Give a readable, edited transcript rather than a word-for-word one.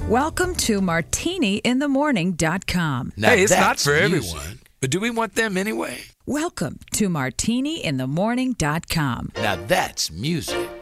Welcome to martiniinthemorning.com. Now Hey, it's not that's for music. everyone, but do we want them anyway? Welcome to martiniinthemorning.com. Now that's music.